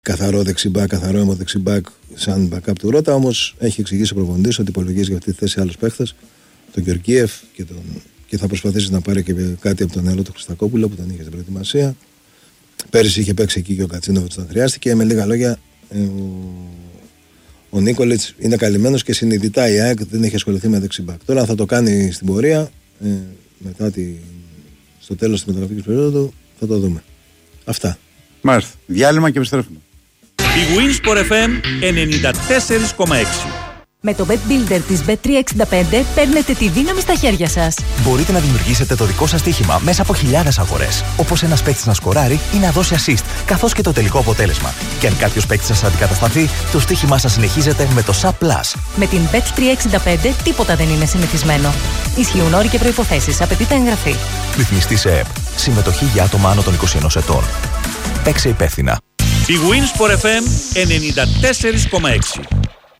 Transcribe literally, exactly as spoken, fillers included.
καθαρό δεξιμπάκ, καθαρό έμο δεξιμπάκ σαν backup του Ρώτα. Όμως έχει εξηγήσει ο προπονητής ότι υπολογίζει για αυτή τη θέση άλλους παίχτες, τον Γεωργίεφ και, τον... και θα προσπαθήσει να πάρει και κάτι από τον νεαρό του Χριστακόπουλο που τον είχε στην προετοιμασία. Πέρυσι είχε παίξει εκεί και ο Κατσίνοβιτς όταν χρειάστηκε. Με λίγα λόγια, ε, ο, ο Νίκολιτς είναι καλυμμένος και συνειδητά η ΑΕΚ δεν έχει ασχοληθεί με δεξιμπάκ. Τώρα θα το κάνει στην πορεία, ε, μετά τη... στο τέλος της μεταγραφικής περίοδου, θα το δούμε. Αυτά. Μάλιστα. Διάλειμμα και επιστρέφουμε. Η Winsport εφ εμ ενενήντα τέσσερα κόμμα έξι. Με το Bet Builder της μπετ τριακόσια εξήντα πέντε παίρνετε τη δύναμη στα χέρια σας. Μπορείτε να δημιουργήσετε το δικό σας στοίχημα μέσα από χιλιάδες αγορές. Όπως ένας παίκτης να σκοράρει ή να δώσει assist, καθώς και το τελικό αποτέλεσμα. Και αν κάποιος παίκτης σας αντικατασταθεί, το στοίχημά σας συνεχίζεται με το Sub Plus. Με την μπετ τριακόσια εξήντα πέντε τίποτα δεν είναι συνηθισμένο. Ισχύουν όροι και προϋποθέσεις. Απαιτείται εγγραφή. Ρυθμιστή σε ΕΕΠ. Συμμετοχή για άτομα άνω των είκοσι ενός ετών. Παίξε υπεύθυνα. Η Winsport εφ εμ ενενήντα τέσσερα κόμμα έξι.